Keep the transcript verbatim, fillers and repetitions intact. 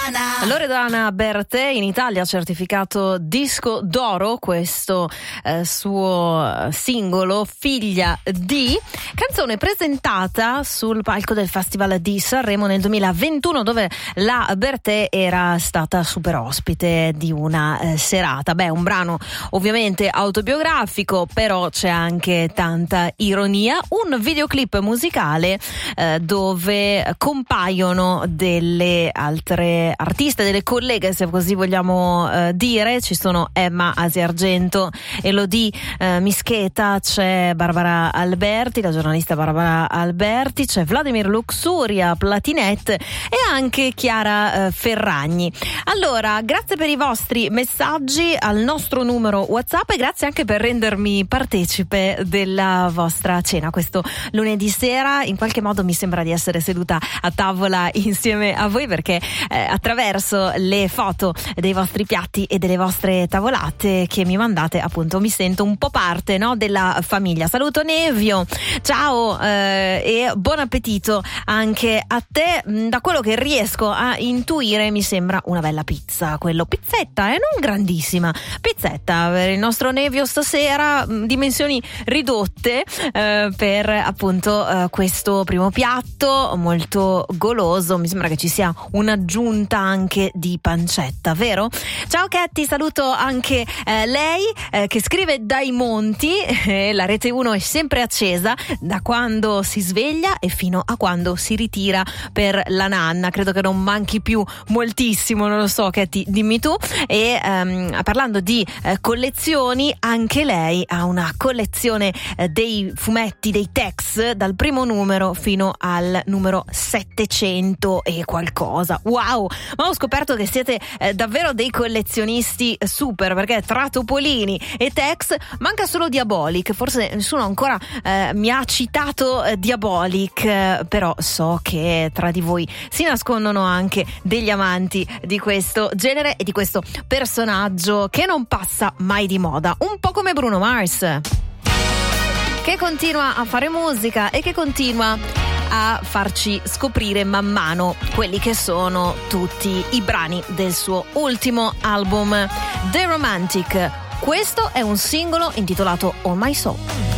Loredana. Loredana Bertè in Italia ha certificato disco d'oro questo eh, suo singolo Figlia di, canzone presentata sul palco del Festival di Sanremo nel duemilaventuno, dove la Bertè era stata super ospite di una eh, serata. Beh, un brano ovviamente autobiografico, però c'è anche tanta ironia, un videoclip musicale eh, dove compaiono delle altre artiste, delle colleghe, se così vogliamo eh, dire. Ci sono Emma Asiargento, Elodie eh, Mischeta, c'è Barbara Alberti, la giornalista Barbara Alberti, c'è Vladimir Luxuria, Platinette e anche Chiara eh, Ferragni. Allora, grazie per i vostri messaggi al nostro numero WhatsApp e grazie anche per rendermi partecipe della vostra cena questo lunedì sera. In qualche modo mi sembra di essere seduta a tavola insieme a voi, perché eh, attraverso le foto dei vostri piatti e delle vostre tavolate che mi mandate, appunto, mi sento un po' parte, no, della famiglia. Saluto Nevio, ciao eh, e buon appetito anche a te. Da quello che riesco a intuire mi sembra una bella pizza, quello pizzetta, eh, non grandissima, pizzetta per il nostro Nevio stasera, dimensioni ridotte eh, per appunto eh, questo primo piatto molto goloso. Mi sembra che ci sia un'aggiunta anche di pancetta, vero? Ciao Katy, saluto anche eh, lei eh, che scrive dai monti. eh, la rete uno è sempre accesa da quando si sveglia e fino a quando si ritira per la nanna. Credo che non manchi più moltissimo, non lo so Katy, dimmi tu. E ehm, parlando di eh, collezioni, anche lei ha una collezione eh, dei fumetti, dei Tex, dal primo numero fino al numero settecento e qualcosa. Wow, ma ho scoperto che siete eh, davvero dei collezionisti super, perché tra Topolini e Tex manca solo Diabolic. Forse nessuno ancora eh, mi ha citato eh, Diabolic, eh, però so che tra di voi si nascondono anche degli amanti di questo genere e di questo personaggio che non passa mai di moda, un po' come Bruno Mars, che continua a fare musica e che continua a farci scoprire man mano quelli che sono tutti i brani del suo ultimo album The Romantic. Questo è un singolo intitolato All My Soul.